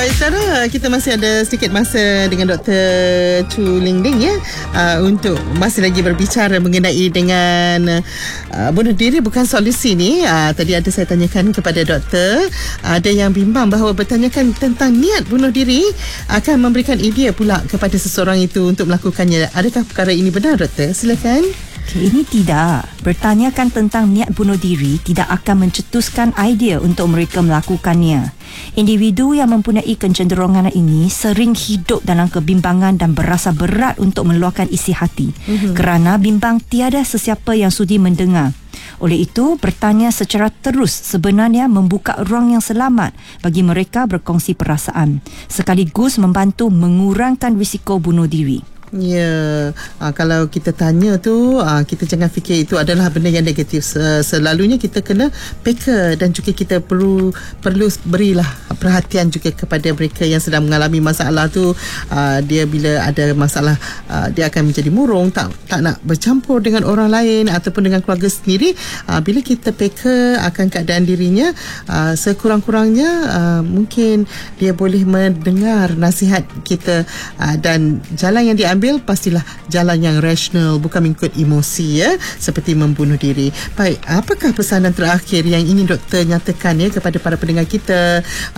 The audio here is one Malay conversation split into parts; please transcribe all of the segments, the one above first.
Baik Sarah, kita masih ada sedikit masa dengan Dr. Chu Lingling ya, untuk masih lagi berbicara mengenai dengan bunuh diri bukan solusi ni. Tadi ada saya tanyakan kepada doktor, ada yang bimbang bahawa bertanyakan tentang niat bunuh diri akan memberikan idea pula kepada seseorang itu untuk melakukannya. Adakah perkara ini benar, doktor? Silakan. Ini tidak. Bertanyakan tentang niat bunuh diri tidak akan mencetuskan idea untuk mereka melakukannya. Individu yang mempunyai kecenderungan ini sering hidup dalam kebimbangan dan berasa berat untuk meluahkan isi hati. Kerana bimbang tiada sesiapa yang sudi mendengar. Oleh itu, bertanya secara terus sebenarnya membuka ruang yang selamat bagi mereka berkongsi perasaan, sekaligus membantu mengurangkan risiko bunuh diri. Ya, kalau kita tanya tu, kita jangan fikir itu adalah benda yang negatif. Selalunya kita kena peka dan juga kita perlu berilah perhatian juga kepada mereka yang sedang mengalami masalah tu. Dia bila ada masalah, dia akan menjadi murung, tak nak bercampur dengan orang lain ataupun dengan keluarga sendiri. Bila kita peka akan keadaan dirinya, sekurang-kurangnya mungkin dia boleh mendengar nasihat kita, dan jalan yang diambil pastilah jalan yang rasional, bukan mengikut emosi ya, seperti membunuh diri. Baik, apakah pesanan terakhir yang ingin doktor nyatakan ya kepada para pendengar kita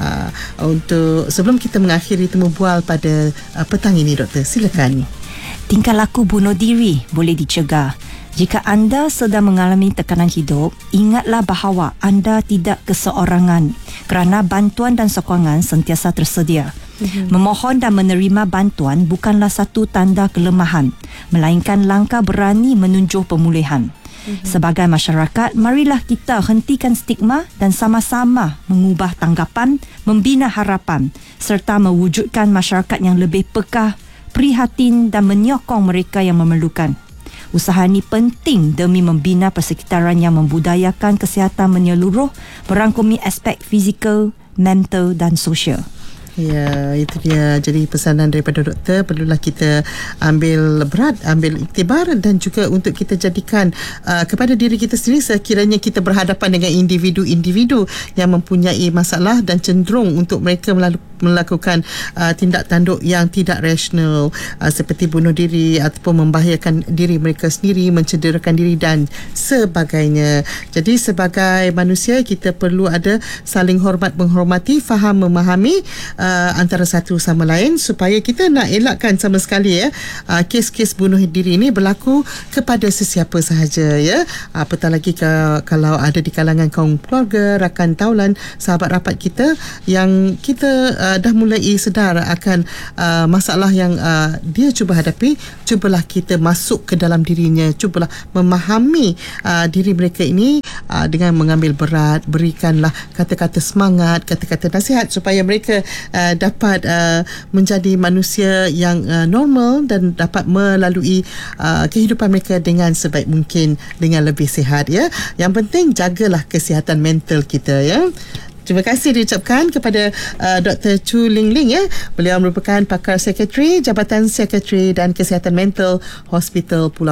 untuk sebelum kita mengakhiri temu bual pada petang ini, doktor? Silakan. Tingkah laku bunuh diri boleh dicegah. Jika anda sedang mengalami tekanan hidup, ingatlah bahawa anda tidak keseorangan kerana bantuan dan sokongan sentiasa tersedia. Memohon dan menerima bantuan bukanlah satu tanda kelemahan, melainkan langkah berani menuju pemulihan. Sebagai masyarakat, marilah kita hentikan stigma dan sama-sama mengubah tanggapan, membina harapan serta mewujudkan masyarakat yang lebih peka, prihatin dan menyokong mereka yang memerlukan. Usaha ini penting demi membina persekitaran yang membudayakan kesihatan menyeluruh, merangkumi aspek fizikal, mental dan sosial. Ya, itu dia. Jadi pesanan daripada doktor, perlulah kita ambil berat, ambil iktibar dan juga untuk kita jadikan kepada diri kita sendiri sekiranya kita berhadapan dengan individu-individu yang mempunyai masalah dan cenderung untuk mereka melakukan tindak tanduk yang tidak rasional, seperti bunuh diri ataupun membahayakan diri mereka sendiri, mencederakan diri dan sebagainya. Jadi sebagai manusia kita perlu ada saling hormat menghormati, faham memahami antara satu sama lain supaya kita nak elakkan sama sekali ya kes-kes bunuh diri ini berlaku kepada sesiapa sahaja ya. Apatah lagi kalau ada di kalangan kaum keluarga, rakan taulan, sahabat rapat kita yang kita dah mulai sedar akan masalah yang dia cuba hadapi. Cubalah kita masuk ke dalam dirinya, cubalah memahami diri mereka ini dengan mengambil berat, berikanlah kata-kata semangat, kata-kata nasihat supaya mereka dapat menjadi manusia yang normal dan dapat melalui kehidupan mereka dengan sebaik mungkin, dengan lebih sihat ya. Yang penting jagalah kesihatan mental kita ya. Terima kasih diucapkan kepada Dr. Chu Lingling ya. Beliau merupakan pakar sekretari Jabatan Sekretari dan Kesihatan Mental Hospital Pulau